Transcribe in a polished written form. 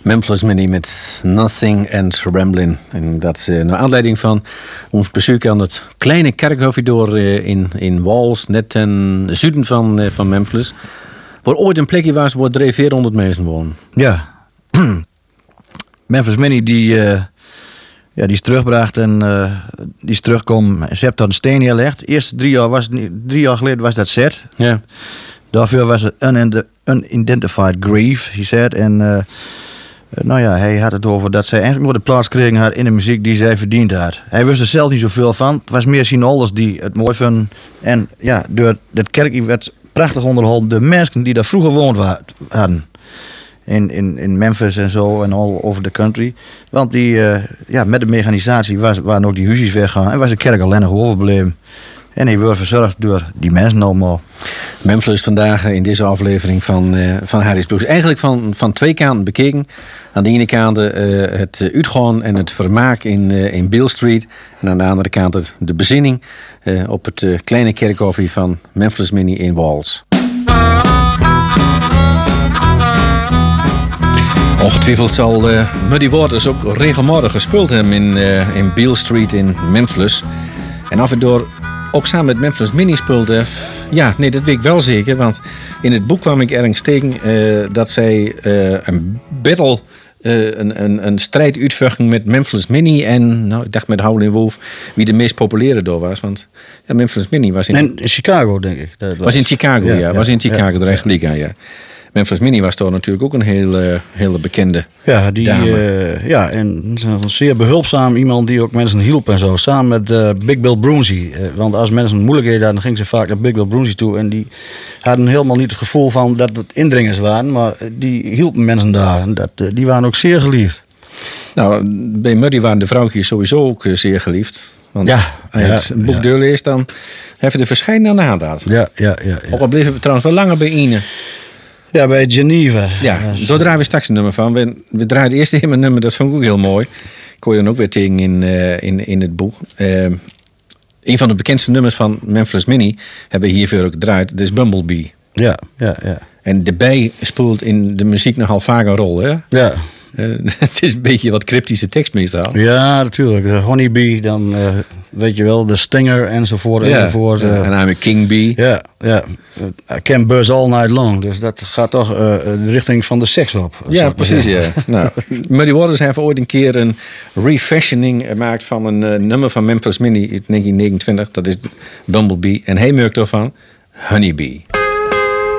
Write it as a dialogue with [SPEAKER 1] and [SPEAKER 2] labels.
[SPEAKER 1] Memphis Minnie met Nothing and Ramblin'. En dat is naar aanleiding van ons bezoek aan het kleine kerkhofje door in Wals, net ten zuiden van Memphis. Waar ooit een plekje was waar 400 mensen wonen.
[SPEAKER 2] Ja. Memphis Minnie die is teruggebracht en die is teruggekomen. Ze heeft daar een steen neergelegd. De eerste 3 jaar geleden was dat zet.
[SPEAKER 1] Ja.
[SPEAKER 2] Daarvoor was het unidentified grief, he said. En hij had het over dat zij eigenlijk nooit de plaats kregen had in de muziek die zij verdiend had. Hij wist er zelf niet zoveel van. Het was meer zijn ouders die het mooi vonden. En ja, door dat kerkje werd prachtig onderhouden. De mensen die daar vroeger woond hadden. In Memphis en zo en all over the country. Want die, met de mechanisatie waren ook die huisjes weggegaan. En was de kerk alleen nog overbleven. En hij wordt verzorgd door die mensen allemaal.
[SPEAKER 1] Memphis vandaag in deze aflevering van Harry's Blues. Eigenlijk van 2 kanten bekeken. Aan de ene kant het uitgaan en het vermaak in Beale Street. En aan de andere kant de bezinning op het kleine kerkhofje van Memphis Minnie in Wals. Ongetwijfeld zal Muddy Waters ook regelmatig gespeeld hebben in Beale Street in Memphis. En af en toe ook samen met Memphis Minnie speelde. Ja, nee, dat weet ik wel zeker. Want in het boek kwam ik ergens tegen dat zij een battle, een strijd uitvochten met Memphis Minnie. En ik dacht met Howlin' Wolf wie de meest populaire door was. Want ja, Memphis Minnie was in
[SPEAKER 2] Chicago, denk ik.
[SPEAKER 1] Was in Chicago, ja. Was in Chicago, de recht liga, ja. Memphis Minnie was toch natuurlijk ook een hele bekende dame.
[SPEAKER 2] En een zeer behulpzaam iemand die ook mensen hielp en zo. Samen met Big Bill Broonzy. Want als mensen moeilijkheden hadden, dan gingen ze vaak naar Big Bill Broonzy toe. En die hadden helemaal niet het gevoel van dat het indringers waren. Maar die hielpen mensen daar. En die waren ook zeer geliefd.
[SPEAKER 1] Nou, bij Muddy waren de vrouwtjes sowieso ook zeer geliefd. Want als je het boek doorleest, dan hebben de verschillende nadat.
[SPEAKER 2] Ja.
[SPEAKER 1] Ook al bleven we trouwens wel langer bij Ine.
[SPEAKER 2] Ja, bij Geneva.
[SPEAKER 1] Ja, daar draaien we straks een nummer van. We draaien het eerste helemaal nummer, dat vond ik ook heel mooi. Ik hoor je dan ook weer tegen in het boek. Een van de bekendste nummers van Memphis Minnie hebben we hiervoor ook gedraaid. Dat is Bumblebee.
[SPEAKER 2] Ja.
[SPEAKER 1] En de bij speelt in de muziek nogal vaak een rol, hè?
[SPEAKER 2] Ja.
[SPEAKER 1] Het is een beetje wat cryptische tekst meestal.
[SPEAKER 2] Ja, natuurlijk. De honeybee, dan weet je wel, de stinger enzovoort. Enzovoort.
[SPEAKER 1] En I'm a king bee.
[SPEAKER 2] Ja. I can buzz all night long. Dus dat gaat toch de richting van de seks op.
[SPEAKER 1] Ja, precies, ja. Nou, Muddy Waters heeft ooit een keer een refashioning gemaakt van een nummer van Memphis Minnie uit 1929. Dat is Bumblebee. En hij merkt ervan Honeybee.